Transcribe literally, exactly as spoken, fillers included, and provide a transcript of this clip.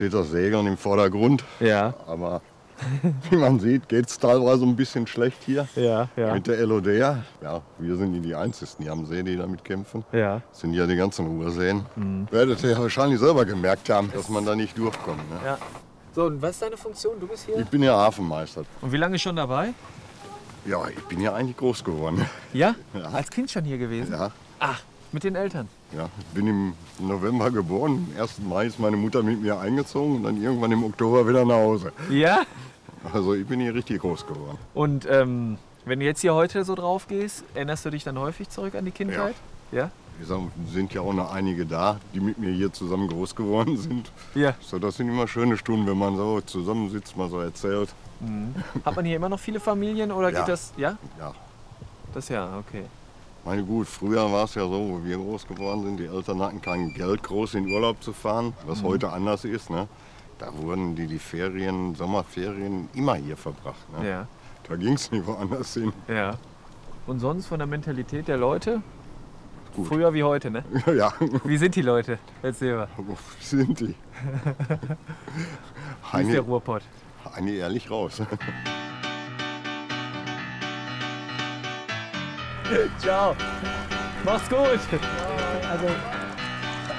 Steht das Segeln im Vordergrund. Ja. Aber wie man sieht, geht es teilweise ein bisschen schlecht hier. Ja, ja. Mit der Elodea. Ja, wir sind nicht die Einzigen hier am See, die damit kämpfen. Ja. Das sind ja die ganzen Urseen. Mhm. Werdet ihr ja wahrscheinlich selber gemerkt haben, dass man da nicht durchkommt. Ne? Ja. So, und was ist deine Funktion? Du bist hier? Ich bin ja Hafenmeister. Und wie lange schon dabei? Ja, ich bin ja eigentlich groß geworden. Ja? Ja. Als Kind schon hier gewesen? Ja. Ach, mit den Eltern? Ja, ich bin im November geboren. Am ersten Mai ist meine Mutter mit mir eingezogen und dann irgendwann im Oktober wieder nach Hause. Ja? Also ich bin hier richtig groß geworden. Und ähm, wenn du jetzt hier heute so drauf gehst, erinnerst du dich dann häufig zurück an die Kindheit? Ja. Ja? Wie gesagt, sind ja auch noch einige da, die mit mir hier zusammen groß geworden sind. Ja. So, das sind immer schöne Stunden, wenn man so zusammensitzt, mal so erzählt. Mhm. Hat man hier immer noch viele Familien oder Ja. geht das? Ja? Ja. Das ja, okay. Meine gut, früher war es ja so, wo wir groß geworden sind, die Eltern hatten kein Geld, groß in Urlaub zu fahren, was Mhm. heute anders ist. Ne? Da wurden die, die Ferien, Sommerferien immer hier verbracht. Ne? Ja. Da ging es nicht woanders hin. Ja. Und sonst von der Mentalität der Leute? Gut. Früher wie heute, ne? Ja, Wie sind die Leute? Erzähl mal. wo sind die? Wie ist der Eine, Ruhrpott? eine ehrlich raus. Ciao. Mach's gut. Also